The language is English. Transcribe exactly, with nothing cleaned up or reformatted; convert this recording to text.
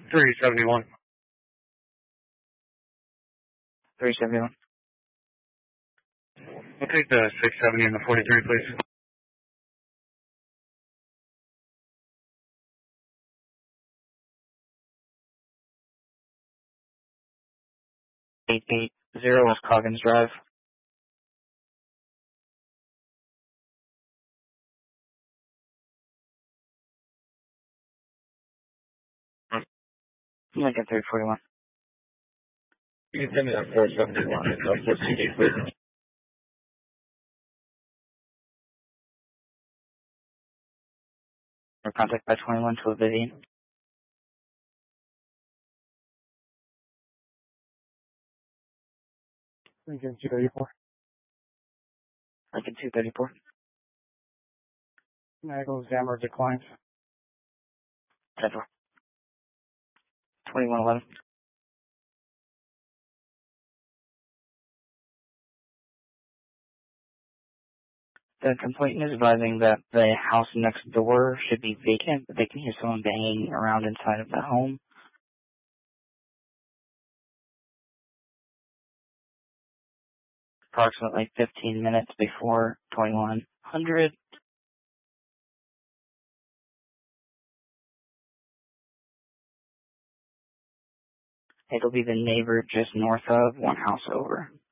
three seventy-one. three seventy-one. We'll take the six seventy and the forty-three, please. eight eight zero West Coggins Drive. Lincoln three forty-one. You can send me that four seventy-one. That's four sixty, please. Or contact by twenty-one to a Vivian. Lincoln two thirty-four. Lincoln two thirty-four. Niagara Zammer declines. ten four. twenty-one eleven. The complainant is advising that the house next door should be vacant, but they can hear someone banging around inside of the home. Approximately fifteen minutes before twenty-one hundred. It'll be the neighbor just north of, one house over.